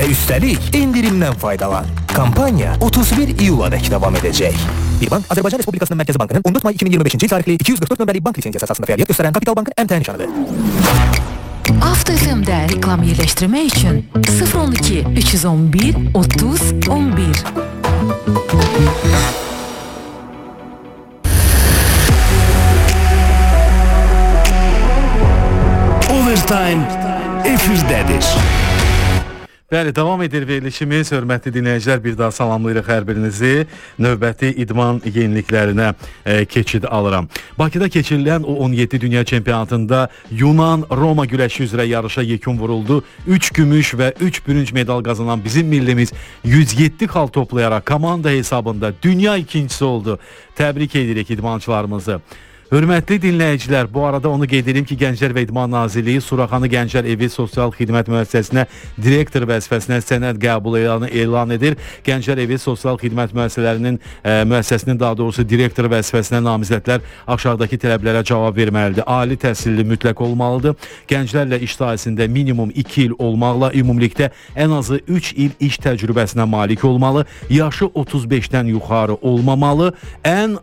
ve üstelik indirimden faydalan. Kampanya 31 iyula dek devam edecek. Bir bank, Azərbaycan Respublikasının Mərkəzi Bankının 14 may 2025-ci il tarixli 244 nömrəli bank lisensiyası əsasında fəaliyyət göstərən Kapital Bankın MT nişanıdır. Avto FM'də reklam yerləşdirmək üçün 012 311 30 11. Overtime efirdədir. Bəli, davam edir verilişimiz. Hörmətli dinləyicilər, bir daha salamlayırıq hər birinizi. Növbəti idman yeniliklərinə keçid alıram. Bakıda keçirilən o 17 Dünya Çempionatında Yunan-Roma güləşi üzrə yarışa yekun vuruldu. 3 gümüş və 3 bürünc medal qazanan bizim millimiz 107 xal toplayaraq komanda hesabında dünya ikincisi oldu. Təbrik edirik idmançılarımızı. Hörmətli dinləyicilər, bu arada onu qeyd edim ki, Gənclər və İdman Nazirliyi Suraxanı Gənclər Evi Sosial Xidmət Müəssisəsinə direktor vəzifəsinə sənəd qəbul elan edir. Gənclər Evi Sosial Xidmət müəssisəsinin daha doğrusu direktor vəzifəsinə namizədlər aşağıdakı tələblərə cavab verməlidir. Ali təhsilli mütləq olmalıdır. Gənclərlə iş sahəsində minimum 2 il olmaqla ümumilikdə ən azı 3 il iş təcrübəsinə malik olmalı. Yaşı 35-dən yuxarı olmamalı. Ən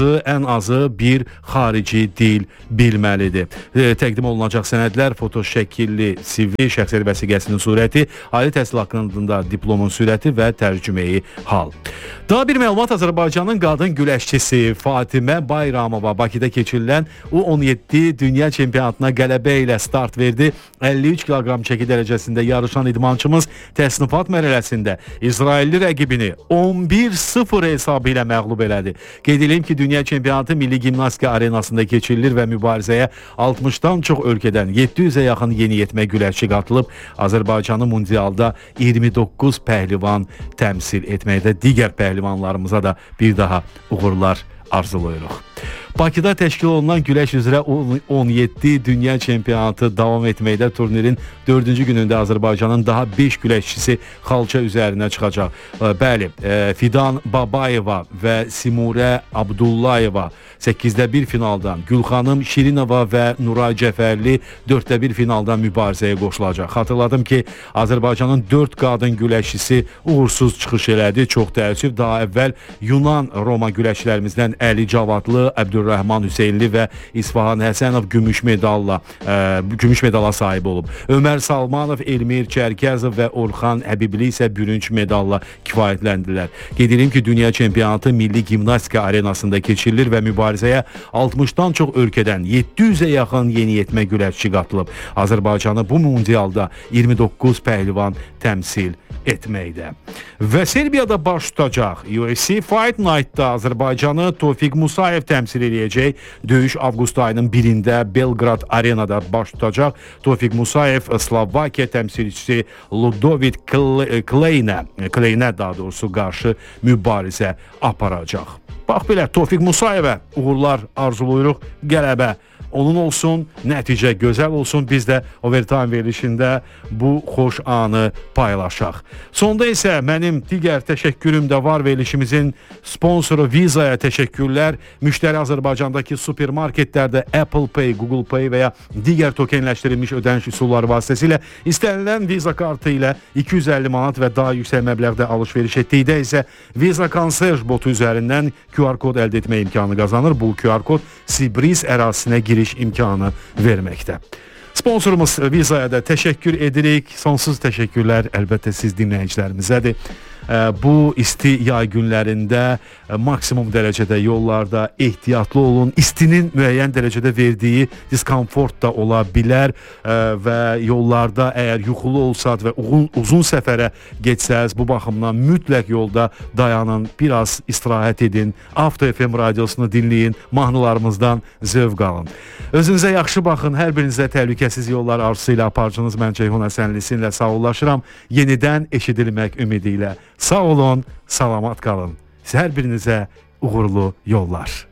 azı bir xarici dil bilməlidir. Təqdim olunacaq sənədlər fotoşəkilli CV, şəxsiyyət vəsiqəsinin surəti, ali təhsil haqqında diplomun sürəti və tərcümeyi hal. Daha bir məlumat, Azərbaycanın qadın güləşçisi Fatimə Bayramova Bakıda keçirilən U17 Dünya Çempionatına qələbə ilə start verdi. 53 kiloqram çəki dərəcəsində yarışan idmançımız təsnifat mərhələsində İsrailli rəqibini 11-0 hesabı ilə məğlub elədi. Qeyd edeyim ki, Dünya Çempionatı Milli Gimnastika arenasında keçirilir və mübarizəyə 60-dan çox ölkədən 700-ə yaxın yeniyetmə güləşçi qatılıb. Azərbaycanı mundialda 29 pəhlivan təmsil etməkdə. Digər pəhlivanlarımıza da bir daha uğurlar arzulayırıq. Bakıda təşkil olunan güləş üzrə 17 Dünya Çempionatı davam etməkdə. Turnirin 4-cü günündə Azərbaycanın daha 5 güləşçisi xalça üzərinə çıxacaq. Bəli, Fidan Babayeva və Simurə Abdullayeva 8də 1 finaldan, Gülxanım Şirinova və Nuray Cəfərli 4də 1 finaldan mübarizəyə qoşulacaq. Xatırladım ki, Azərbaycanın 4 qadın güləşçisi uğursuz çıxış elədi. Çox təəssüf, daha əvvəl Yunan-Roma güləşçilərimizdən Əli Cavadlı, Əbdülrəhman Hüseynli və İsfahan Həsənov gümüş medala sahib olub. Ömər Salmanov, Elmir Çərkəzov və Orxan Həbibli isə bürünc medalla kifayətləndilər. Qeyd edim ki, Dünya Çempionatı Milli Gimnastika arenasında keçirilir və mübarizəyə 60-dan çox ölkədən 700-ə yaxın yeniyetmə güləşçi qatılıb. Azərbaycanı bu mundialda 29 pəhlivan təmsil etməkdə. Və Serbiyada baş tutacaq UFC Fight Night-da Azərbaycanı Tofiq Musayev təmsil edəcək. Döyüş avqust ayının 1-də Belgrad arenada baş tutacaq. Tofiq Musayev Slovakiya təmsilçisi Ludovit Kleinə daha doğrusu qarşı mübarizə aparacaq. Bax belə, Tofiq Musayevə uğurlar arzulayırıq, qələbə onun olsun, nəticə gözəl olsun. Biz də Overtime verilişində bu xoş anı paylaşaq. Sonda isə mənim digər təşəkkürüm də var. Verilişimizin sponsoru Vizaya təşəkkürlər. Müştəri Azərbaycandakı supermarketlərdə Apple Pay, Google Pay və ya digər tokenləşdirilmiş ödəniş üsulları vasitəsilə istənilən Visa kartı ilə 250 manat və daha yüksək məbləğdə alış-veriş etdikdə isə Visa Concierge botu üzərindən QR kod əldə etmə imkanı qazanır. Bu QR kod Sibris ərazisinə giriş imkanı verməkdə. Sponsorumuz Vizaya da təşəkkür edirik. Sonsuz təşəkkürlər əlbəttə siz dinləyicilərimizədir. Bu isti yay günlərində maksimum dərəcədə yollarda ehtiyatlı olun. İstinin müəyyən dərəcədə verdiyi diskomfort da ola bilər və yollarda əgər yuxulu olsaq və uzun səfərə getsəz, bu baxımdan mütləq yolda dayanın, biraz istirahət edin, Avto FM radiosunu dinləyin, mahnılarımızdan zövq alın. Özünüzə yaxşı baxın, hər birinizə təhlükəsiz yollar arzusu ilə aparıcınız mən Ceyhun Həsənlisinlə sağollaşıram. Yenidən eşidilmək ümidi ilə. Sağ olun, salamat qalın. Hər birinizə uğurlu yollar.